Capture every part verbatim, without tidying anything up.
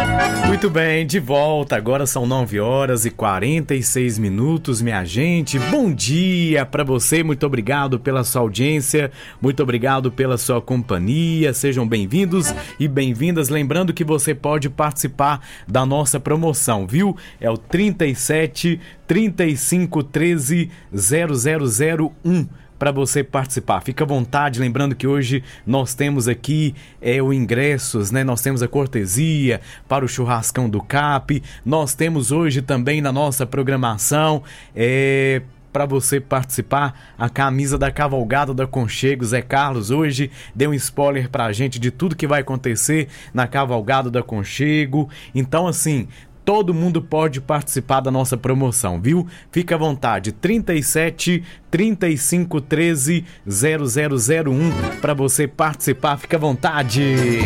Muito bem, de volta. Agora são nove horas e quarenta e seis minutos, minha gente. Bom dia para você. Muito obrigado pela sua audiência. Muito obrigado pela sua companhia. Sejam bem-vindos e bem-vindas. Lembrando que você pode participar da nossa promoção, viu? É o trinta e sete, trinta e cinco, treze, zero zero zero um. Para você participar, fica à vontade, lembrando que hoje nós temos aqui é, o ingressos, né? Nós temos a cortesia para o churrascão do C A P, nós temos hoje também na nossa programação é, para você participar a camisa da Cavalgada da Conchego. Zé Carlos hoje deu um spoiler pra gente de tudo que vai acontecer na Cavalgada da Conchego, então assim, todo mundo pode participar da nossa promoção, viu? Fica à vontade, trinta e sete, trinta e cinco, treze, zero zero zero um para você participar, fica à vontade.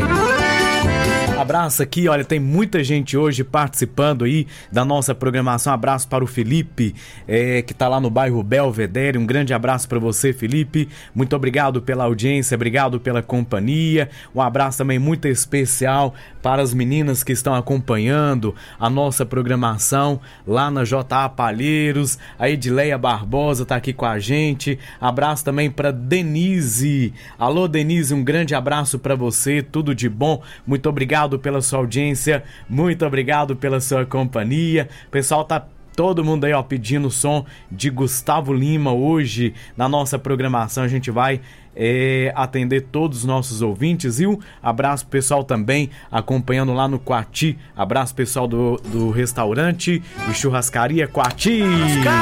Abraço aqui, olha, tem muita gente hoje participando aí da nossa programação. Abraço para o Felipe, é, que tá lá no bairro Belvedere. Um grande abraço para você, Felipe. Muito obrigado pela audiência, obrigado pela companhia. Um abraço também muito especial para as meninas que estão acompanhando a nossa programação lá na J A Palheiros. A Edileia Barbosa tá aqui com a gente. Abraço também para Denise. Alô, Denise, um grande abraço para você, tudo de bom. Muito obrigado pela sua audiência, muito obrigado pela sua companhia. O pessoal tá todo mundo aí, ó, pedindo o som de Gustavo Lima hoje na nossa programação. A gente vai é, atender todos os nossos ouvintes, viu? Abraço pessoal também acompanhando lá no Coati. Abraço pessoal do, do restaurante e churrascaria Coati.